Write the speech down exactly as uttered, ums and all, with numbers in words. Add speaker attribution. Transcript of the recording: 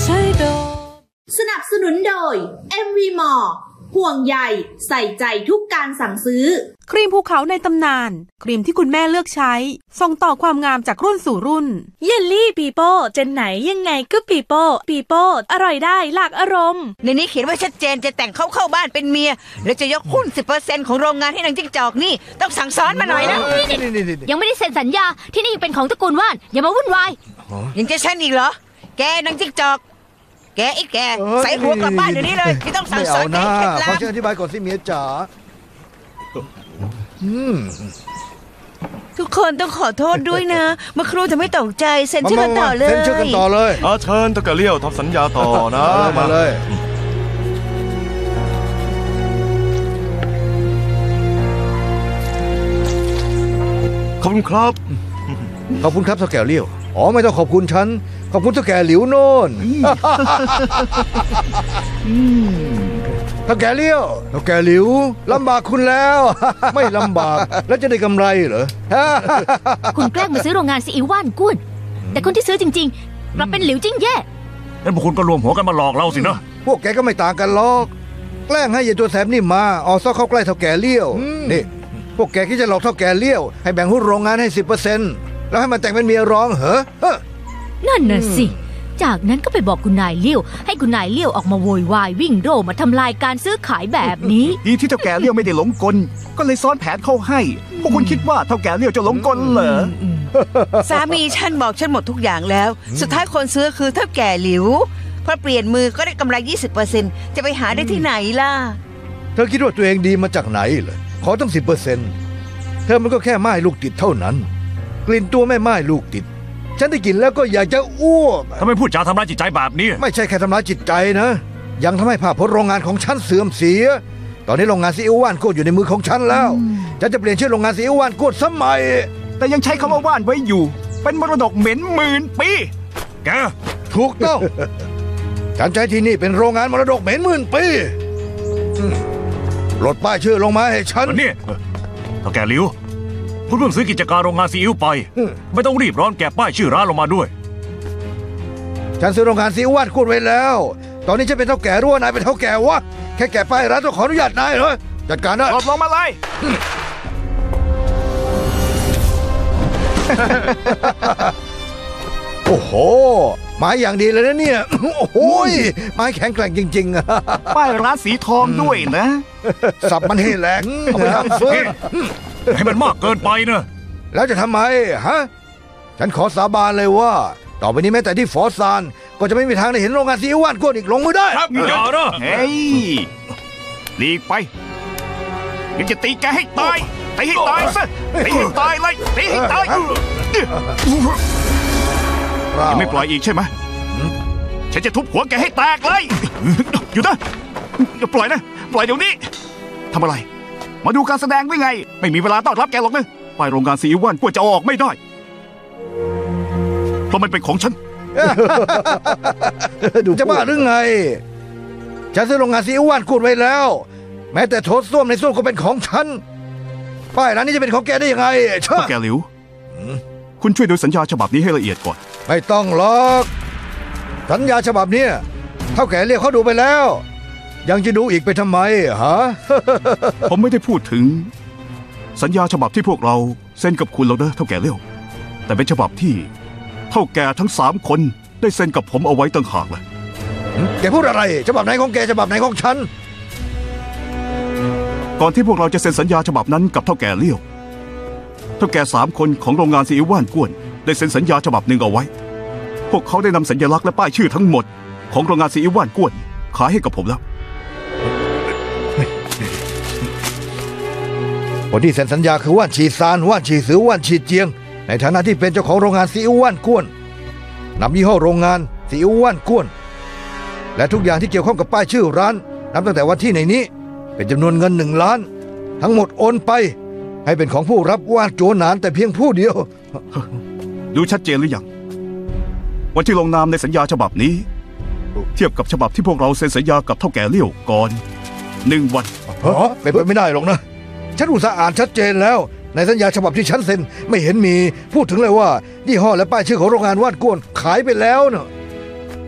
Speaker 1: สนับสนุนโดย เอ็ม วี มอล ห่วงใยใส่ใจทุกการสั่งซื้อ
Speaker 2: ครีมภูเขาในตำนานครีมที่คุณแม่เลือกใช้ส่งต่อความงามจากรุ่นสู่รุ่น
Speaker 3: เยลลี่ปีโป้เจนไหนยังไงก็ปีโป้ปีโป้อร่อยได้หลากอารมณ์
Speaker 4: ในนี้เขียนไว้ชัดเจนจะแต่งเข้าเข้าบ้านเป็นเมียแล้วจะยกหุ้น สิบเปอร์เซ็นต์ ของโรงงานให้นางจิ้งจอกนี่ต้องสั่งสอนมาหน่อยนะ
Speaker 3: ยังไม่ได้เซ็นสัญญาที่นี่เป็นของตระกูลว่านอย่ามาวุ่นวาย
Speaker 4: ยังจะฉันอีกเหรอแกนางจิ้งจอกแกไอ้แกใส่หัวกลับบ้านเดี๋ยวนี้เลยไม่ต้องสั่งสอนให้เคล็ดลับ
Speaker 5: ขอเชิญอธิบายก่อนสิเมียจ๋า
Speaker 4: ทุกคนต้องขอโทษด้วยนะเมื่อครูทำให้ตกใจเซ็นชื่อกันต่อเลย
Speaker 5: เซ็นชื่อกันต่อเลย
Speaker 6: อาเชิญตะกะเลี่ยวทำสัญญาต่อนะ
Speaker 5: มาเลย
Speaker 6: ขอบคุณครับ
Speaker 5: ขอบคุณครับเท่าแก่เลี่ยวอ๋อไม่ต้องขอบคุณฉันขอบคุณเท่าแก่หลิวโน่นเท่าแก่เลี้ยวเท่าแก่หลิวลำบากคุณแล้วไม่ลำบากแล้วจะได้กำไรเหรอ
Speaker 3: คุณแกล้งมาซื้อโรงงานซีอิ๊วว่านกุ้นแต่คนที่ซื้อจริงๆกลับเป็นหลิวจิ้งแย่
Speaker 6: งั้นพวกคุณก็รวมหัวกันมาหลอกเราสินะ
Speaker 5: พวกแกก็ไม่ต่างกันหรอกแกล้งให้ยายตัวแสบนี่มาเอาซ่อเข้าใกล้เท่าแก่เลี้ยวนี่พวกแกคิดจะหลอกเท่าแก่เลี้ยวให้แบ่งหุ้นโรงงานให้ สิบเปอร์เซ็นต์ แล้วให้มันแต่งเป็นเมียร้องเหรอ
Speaker 3: นั่นน่ะสิจากนั้นก็ไปบอกคุณนายเลี้ยวให้คุณนายเลี้ยวออกมาโวยวายวิ่งโร่มาทำลายการซื้อขายแบบนี้
Speaker 7: ดีที่เท่าแก่เลี้ยวไม่ได้หลงกลก็เลยซ้อนแผนเข้าให้พวกคุณคิดว่าเท่าแก่เลี้ยวจะหลงกลเหรอ
Speaker 4: สามีฉันบอกฉันหมดทุกอย่างแล้วสุดท้ายคนซื้อคือเท่าแก่หลิวพอเปลี่ยนมือก็ได้กำไร ยี่สิบเปอร์เซ็นต์ จะไปหาได้ที่ไหนล่ะ
Speaker 5: เธอคิดว่าตัวเองดีมาจากไหนเหรอขอตั้ง สิบเปอร์เซ็นต์ เธอมันก็แค่ไม้ลูกติดเท่านั้นกลิ่นตัวแม่ไม้ลูกติดฉันได้กินแล้วก็อยากจะอ้วก
Speaker 6: ทำไมพูดจาทำร้ายจิตใจแบบนี้
Speaker 5: ไม่ใช่แค่ทำร้ายจิตใจนะยังทำให้ภาพพจน์โรงงานของฉันเสื่อมเสียตอนนี้โรงงานซีอิ๊วว่านโกดอยู่ในมือของฉันแล้วฉันจะเปลี่ยนชื่อโรงงานซีอิ๊วว่านโกดสมัย
Speaker 7: แต่ยังใช้คำว่าว่านไว้อยู่เป็นมรดกเหม็นหมื่นปี
Speaker 6: แก
Speaker 5: ถูกต้องฉันใช้ที่นี่เป็นโรงงานมรดกเหม็นหมื่นปีลดป้ายชื่อลงมาให้ฉัน
Speaker 6: นี่เท่าแก่หลิวคุณเพิ่งซื้อกิจการโรงงานซีอิ๊วไปไม่ต้องรีบร้อนแกะป้ายชื่อร้านลงมาด้วย
Speaker 5: ฉันซื้อโรงงานซีอิ๊วว่านโกดไว้แล้วตอนนี้ฉันเป็นเท่าแก่รั่วนายเป็นเท่าแก่วะแค่แกะป้ายร้านต้องขออนุญาตนายเหรอจัดการได้
Speaker 7: ลดลงมาเลย
Speaker 5: โอ้โหไม้อย่างดีเลยนะเนี่ยโอ้โหไม้แข็งแกร่งจริงๆ
Speaker 7: ป้ายร้านสีทองด้วยนะ
Speaker 5: สับมันให้แหลกเอาไปทำเฟิร์น
Speaker 6: ให้มันมากเกินไปนะ
Speaker 5: แล้วจะทำไมฮะฉันขอสาบานเลยว่าต่อไปนี้แม้แต่ที่ฟอซานก็จะไม่มีทางได้เห็นโรงงานซีอิ๊วว่านโกดอีกลงมือได้
Speaker 6: ครับอย่านะ
Speaker 7: เฮ้ยหลีกไปงั้นจะตีแกให้ตายตีให้ตายซะตีให้ตายเลยตีให้ตายยังไม่ปล่อยอีกใช่ไหมฉันจะทุบหัวแกให้แตกเลยอยู่นะอย่าปล่อยนะปล่อยเดี๋ยวนี้ทำอะไรมาดูการแสดงได้ไงไม่มีเวลาต้อนรับแกหรอกนะไปโรงงานซีอิ๊วว่านกลัวจะออกไม่ได้เพราะมันเป็นของฉัน
Speaker 5: จะบ้าหรือไงฉันซื้อโรงงานซีอิ๊วว่านกูดไว้แล้วแม้แต่โถส้วมในส้วมก็เป็นของฉันป้ายร้านนี้จะเป็นของแกได้ยังไง
Speaker 7: เช่แกหลิวคุณช่วยดูสัญญาฉบับนี้ให้ละเอียดก่อน
Speaker 5: ไม่ต้องหรอกสัญญาฉบับนี้เท่าแก่เรียกเขาดูไปแล้วยังจะดูอีกไปทำไมฮะ
Speaker 7: ผมไม่ได้พูดถึงสัญญาฉบับที่พวกเราเซ็นกับคุณแล้วนะเท่าแก่เลี้ยวแต่เป็นฉบับที่เท่าแก่ทั้งสามคนได้เซ็นกับผมเอาไว้ต่างหากเลย
Speaker 5: แกพูดอะไรฉบับไหนของแกฉบับไหนของฉัน
Speaker 7: ก่อนที่พวกเราจะเซ็นสัญญาฉบับนั้นกับเท่าแก่เลี้ยวเท่าแก่สามคนของโรงงานซีอิ๊วว่านก้วนได้เซ็นสัญญาฉบับหนึ่งเอาไว้พวกเขาได้นำสัญลักษณ์และป้ายชื่อทั้งหมดของโรงงานซีอิ๊วว่านก้วนขายให้กับผมแล้ว
Speaker 5: คนที่เซ็นสัญญาคือว่านฉีซานว่านฉีซือว่านฉีเจียงในฐานะที่เป็นเจ้าของโรงงานซีอิ๊วว่านก้วนนำยี่ห้อโรงงานซีอิ๊วว่านก้วนและทุกอย่างที่เกี่ยวข้องกับป้ายชื่อร้านนับตั้งแต่วันที่ในนี้เป็นจำนวนเงินหนึ่งล้านทั้งหมดโอนไปให้เป็นของผู้รับว่านโจหนานแต่เพียงผู้เดียว
Speaker 7: ดูชัดเจนหรือยังวันที่ลงนามในสัญญาฉบับนี้เทียบกับฉบับที่พวกเราเซ็นสัญญากับเท่าแก่เลี้ยวก่อนหนึ่งวัน
Speaker 5: เป็นไปไม่ได้หรอกนะฉันอุตส่าห์อ่านชัดเจนแล้วในสัญญาฉบับที่ฉันเซ็นไม่เห็นมีพูดถึงเลยว่ายี่ห้อและป้ายชื่อของโรงงานว่านก้วนขายไปแล้วเนอะ